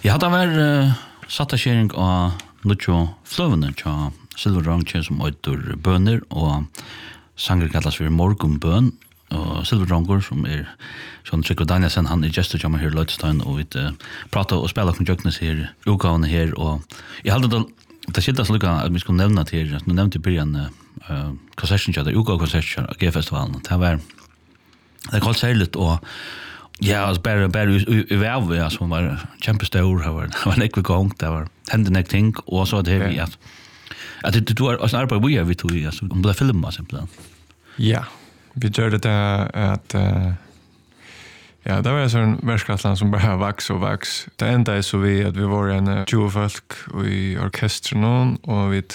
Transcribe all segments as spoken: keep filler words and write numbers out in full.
Jag hade väl uh, satt en kärring av Nucho Flövner till Silver Rancher som heter Böner och sanger kallas för Morgonbön och Silver Rancher som är John Chico Danielsen han är gestor som här Lodstein och vi uh, pratar och spelar med Jöknes här utgåvan här och jag hade då det sitter så lika att vi ska nämna till att nu nämnde början eh concession chat utgåvan concession G festivalen det var det kallas särskilt och ja, alltså bara bara i värve alltså var kämpestor har var var inte gång det var hände något ting och så det vi att att det du är alltså arbete vi har vi tog alltså om det filma simpelt. Ja, vi gör det där att uh, ja, det var en sån världsklassan som bara vax och vax. Det enda är så vi att vi var en tjugo folk i orkestern och vi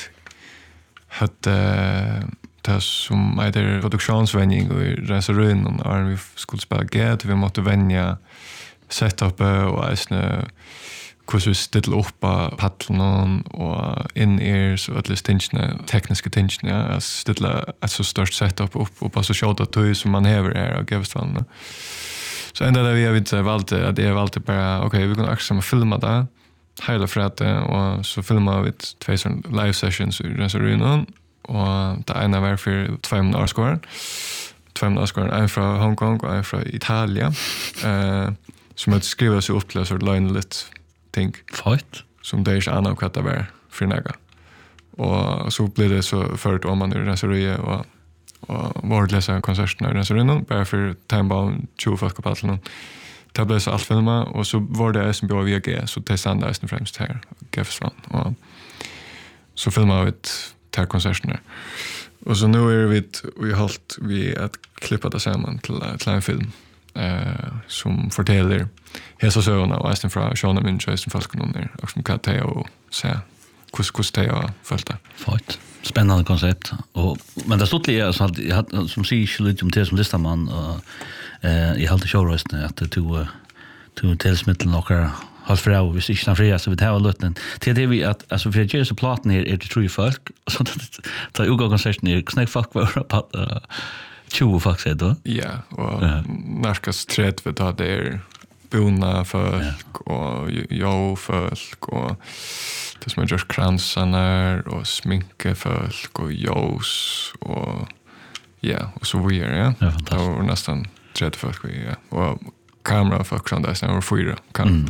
hade det som heter produktionsvänjning och reserun och vi skulle spela G vi måste vänja setup och äsna hur vi ställer upp paddeln och in-ears och alla stingarna, tekniska stingarna att ställa ett så stort setup upp och bara så tjata tog som man häver här och G-festivalen. Så enda där vi har inte valt att det är valt bara okej, okay, vi kan också filma det hela fredag och så filmar vi två sån live sessions i reserun och det ena var för två månader skåren. Två månader skåren, en från Hongkong och en från Italien. Eh, som att skriva sig upp till så löjligt ting. Fight. Som det är inte annat vad det var för näga. Och så blir det så förut om man är reseriet och och vårdläsa konserterna i reserien bara för timebound tjugo folk på platsen. Det blev så allt filma och så var det som blev V G så det standards främst här Gefsland och så filmade vi ett tar konserterna. Och så nu är vi vi har hållit vi att klippa det samman till, till en film eh som fortäller hela sönerna och ästen från Sean och Minchester Falcon där och som kan ta och se hur hur det är följt. Fint. Spännande koncept och men det stod lite så att jag hade som sig lite om det som listaman och eh i halt showrösten att det tog tog tillsmittel några har frau vi sig när fria så vi tar lutten till det vi att alltså för jag så platen är det tror jag folk så ta uga concession är snack fuck var på tjugo folk så då ja och näskas träd för att det är bona folk och jag folk och det som är just kransarna och sminke folk och ljus och ja och så vidare ja, ja det var nästan tretton folk ja och kamera folk som där sen var fyra kan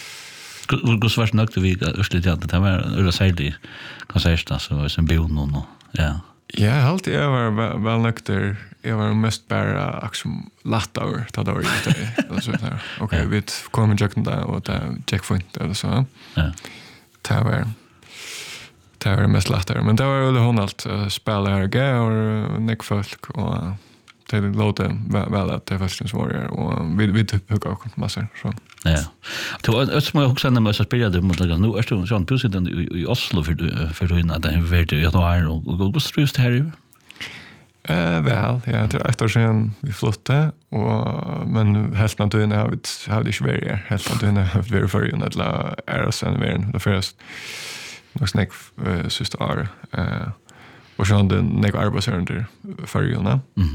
Gå så vart nökt vi östligt att det var öra sälj konserter så var sen bo någon ja. Ja, alltid jag var väl nökter. Jag var mest bara action lättare ta då det alltså där. Okej, vi kommer jag kan där och där checkpoint eller så. Ja. Det var det var mest lättare, men det var väl hon allt spela här G och Nick folk och det låter väl att det förstås som var och vi vi hugga också massor så. Ja. Det var ett små också när man så spelade mot det nu är det Jean Pusen i Oslo för för innan det var jag då är och och strust här. Eh väl, ja, det är ett år sedan vi flotte och men helt naturligt har vi har det inte varit helt naturligt har vi för ju att la är sen vi det först något snack sista år eh och så den nek arbetsärende för ju nå. Mhm.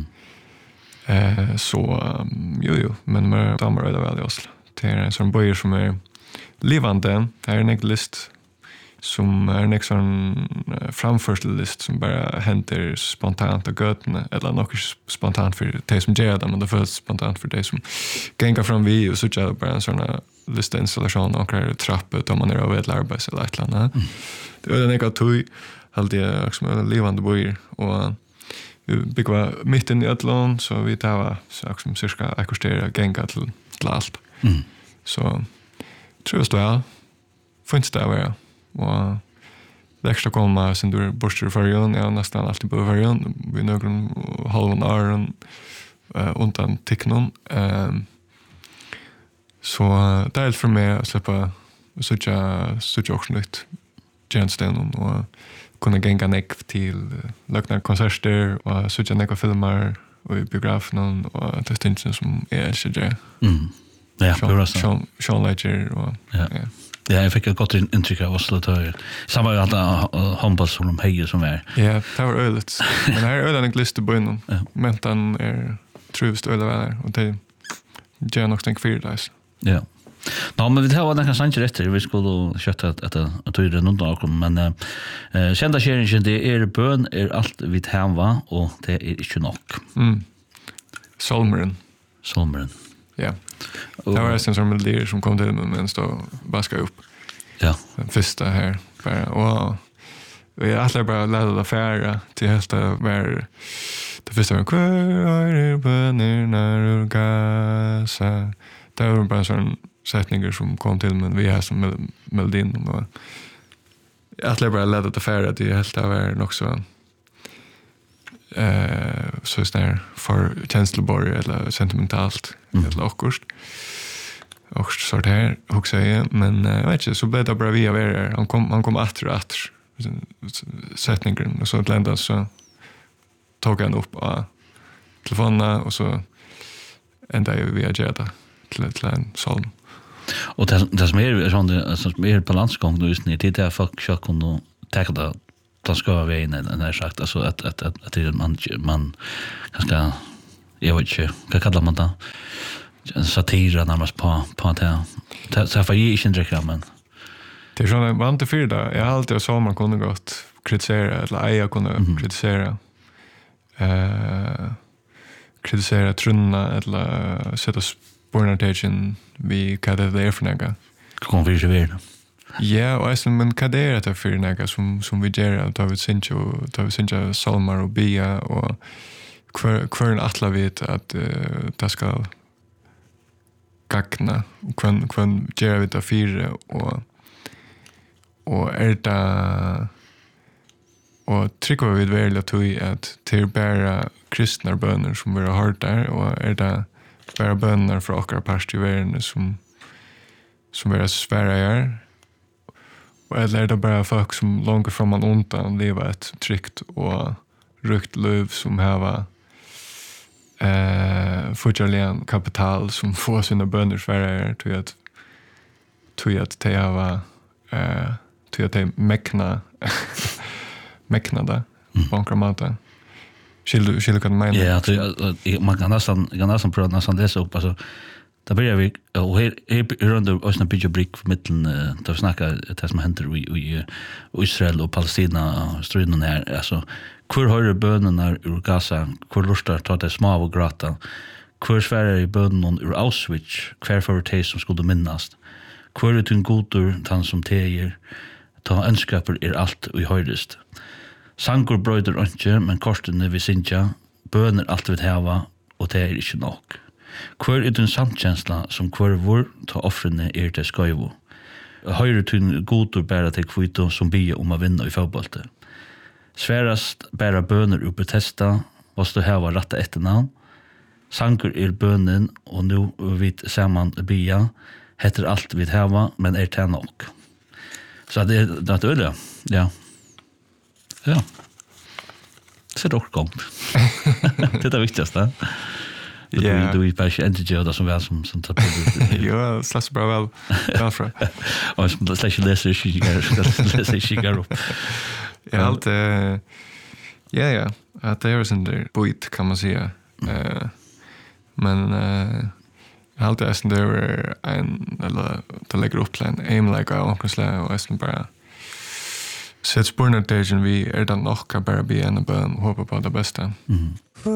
Eh så um, jo jo men med damer är det väl i Oslo. Det är en sån bojer som är levande. Det är en list som är en sån framförslist som bara händer spontant och götna eller något spontant för det som gör det men det förs spontant för det som gänga fram vi och så gör bara en sån listinstallation och en trappa då man är över ett arbete eller ett annat. Det är en eka tog alltid som en levande bojer och vi bygger mitt in i ett lån så vi tar så som cirka akustera gänga till, till allt. Mm. Så tror jag väl finns det där och det extra kommer sen du borstar för jön jag nästan alltid på för jön vi någon halvan år uh, undan teknon um, så det är för mig att släppa sådja sådja också nytt tjänsten och kunna gänga nek till lökna konserter och sådja nek filmer och i biografen och testinsen som är så det. Mm. Ja, det var så. Sean Sean Ledger och ja. Ja. Ja, jag fick ett gott intryck av Oslo då. Samma att handboll som de hejer som är. Ja, det var öligt. Men här är ölen en lista på innan. Men den är trivst öl väl och det gör nog tänk för det. Ja. Ja, men vi tar den kanske inte rätt. Vi skulle köta att att ta det någon dag men eh kända kärringen det är bön är allt vi hemma och det är inte nog. Mm. Solmeren. Solmeren. Ja. Det var en som melodier som kom till mig men stå baska upp. Ja. Den första här bara och vi alla bara lärde affärer till hästa var det första var kvar är böner när gasa. Det var bara sån sättningar som kom till men vi har som melodin och alla bara lärde affärer till hästa var också eh så är för känsloborg eller sentimentalt mm. eller akkurst. Och så där också jag men jag vet inte så blev det bara vi av er han kom han kom åter åter sättningen och så lända så tog han upp på telefonen och så ända vi har gjort till till en psalm. Och det det som är sån det som är på landsgång nu är det där folk ska kunna ta det då ska vi in den där sagt alltså att att att att det man man ska jag vet inte vad kallar man det satira närmast på på det så för jag inte dricka men det är sån man inte för det jag har alltid så man kunde gått kritisera eller jag kunde mm-hmm. kritisera eh kritisera trunna eller sätta spårnartation vi kallar det för något konfigurera. Ja, och alltså men vad är det för något som som vi gör att vi syns och tar vi syns salmar och bia och kvar kvar en atla vet att uh, det ska gagna och kvar kvar gör vi det fyra och och är det och trycker vi väl att vi att till bara kristna böner som vi har hört där och är det bara böner för åkra pastorn som som är Sverige och eller är det bara folk som långt från man undan leva ett tryggt och rukt liv som har eh fortfarande kapital som får sina böner Sverige till att till att det har eh till att det mäkna mäkna där bankramata. Skulle skulle kan mena. Ja, att man kan nästan kan nästan prata nästan det så alltså där börjar vi och här är runt oss en bit brick för mitten där snackar det som händer i i Israel och Palestina striden här alltså hur har du bönerna ur Gaza hur lustar ta det små och grata hur svärar i bönen ur Auschwitz kvar för det som skulle minnas hur är din godur tant som teger ta önskaper är allt vi höjdest sangur bröder inte men korten vi synja böner allt vi hava och det är inte nog. Hver er din samtjensla som hver vår ta offrene er til skøyvo. Høyre tun godur bæra til kvito som bia om å vinna i fotbollte. Sverast bæra bøner ur betesta, og stå heva ratta etternavn. Sangur er bønen, og nu vid saman bia, heter alt vid heva, men er til nok. Så det er det øyla, ja. Ja. Det er dock gongt. Det er det viktigaste. Ja, du är bara inte det som väl som som tar på. Ja, slash bra väl. Därför. Och så slash läser sig jag läser sig jag upp. Ja, allt ja ja, att det är sen där boit kan man säga. Eh men eh allt är sen där en eller det lägger upp plan aim like I want to slay och sen bara sätt spårnartation vi är den nog kan bara bli en bön hoppa på det bästa. Mhm.